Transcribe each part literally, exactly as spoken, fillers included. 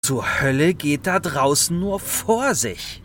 zur Hölle geht da draußen nur vor sich?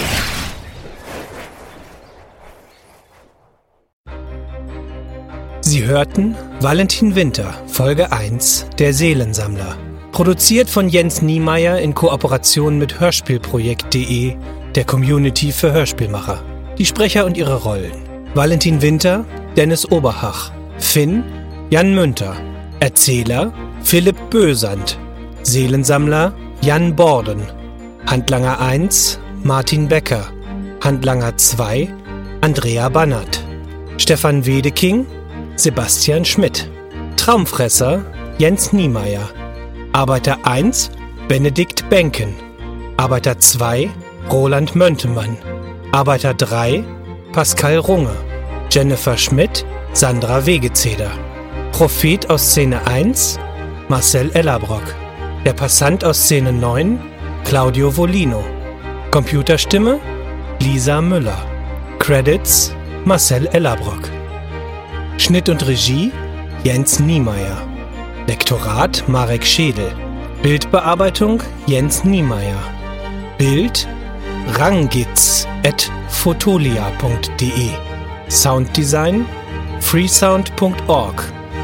Sie hörten Valentin Winter, Folge eins, der Seelensammler. Produziert von Jens Niemeyer in Kooperation mit Hörspielprojekt punkt de, der Community für Hörspielmacher. Die Sprecher und ihre Rollen: Valentin Winter, Dennis Oberhach. Finn, Jan Münter. Erzähler, Philipp Bösand. Seelensammler, Jan Borden. Handlanger eins, Martin Becker. Handlanger zwei, Andrea Bannert. Stefan Wedeking, Sebastian Schmidt. Traumfresser, Jens Niemeyer. Arbeiter eins, Benedikt Benken. Arbeiter zwei, Roland Möntemann. Arbeiter drei, Pascal Runge. Jennifer Schmidt, Sandra Wegezeder. Prophet aus Szene eins, Marcel Ellerbrock. Der Passant aus Szene neun, Claudio Volino. Computerstimme, Lisa Müller. Credits, Marcel Ellerbrock. Schnitt und Regie, Jens Niemeyer. Lektorat, Marek Schedel. Bildbearbeitung, Jens Niemeyer. Bild, rangitz at fotolia punkt de. Sounddesign, freesound punkt org.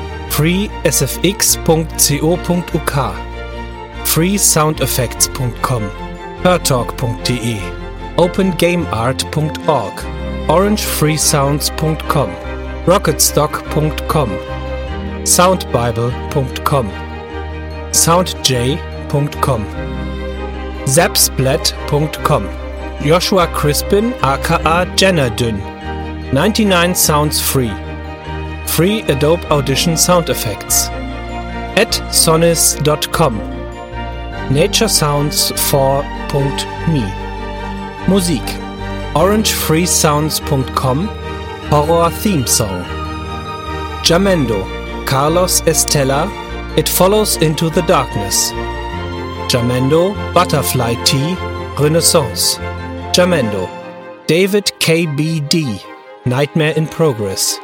freesfx punkt co punkt uk. freesoundeffects punkt com. hörtalk punkt de. opengameart punkt org. orangefreesounds punkt com. rocketstock punkt com. soundbible punkt com. soundj punkt com. zapsplat punkt com. Joshua Crispin aka Jennerdün. ninety-nine Sounds Free. Free Adobe Audition Sound Effects. at sonis punkt com. naturesounds four punkt me. Musik: orangefreesounds punkt com. Horror Theme Song. Jamendo, Carlos Estella, It Follows Into the Darkness. Jamendo, Butterfly Tea, Renaissance. Jamendo, David K B D, Nightmare in Progress.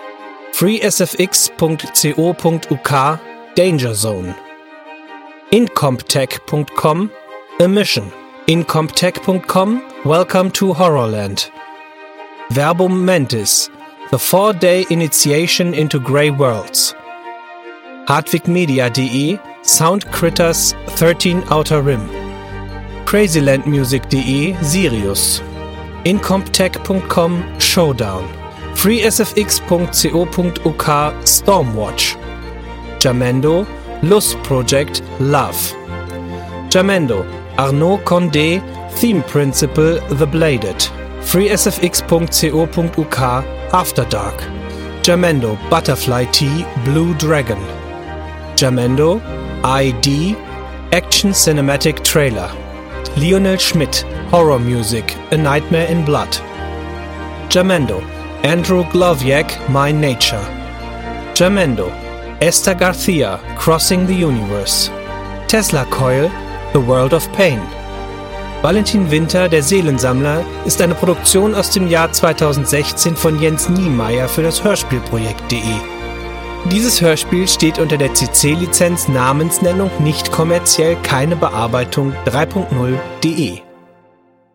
freesfx punkt co punkt uk, Danger Zone. incomptech punkt com, A Mission. incomptech punkt com, Welcome to Horrorland. Verbum Mentis, The Four-Day Initiation into Grey Worlds. hardwigmedia punkt de, Sound Critters thirteen Outer Rim. crazylandmusic punkt de, Sirius. incomptech punkt com, Showdown. freesfx punkt co punkt uk, Stormwatch. Jamendo, Lust Project, Love. Jamendo, Arnaud Condé, Theme Principle, The Bladed. freesfx punkt co punkt uk, After Dark. Jamendo, Butterfly Tea, Blue Dragon. Jamendo, I D, Action Cinematic Trailer. Lionel Schmidt, Horror Music, A Nightmare in Blood. Jamendo, Andrew Gloviak, My Nature. Jamendo, Esther Garcia, Crossing the Universe. Tesla Coil, The World of Pain. Valentin Winter, der Seelensammler, ist eine Produktion aus dem Jahr zweitausendsechzehn von Jens Niemeyer für das Hörspielprojekt punkt de. Dieses Hörspiel steht unter der C C-Lizenz Namensnennung nicht kommerziell, keine Bearbeitung drei punkt null punkt de.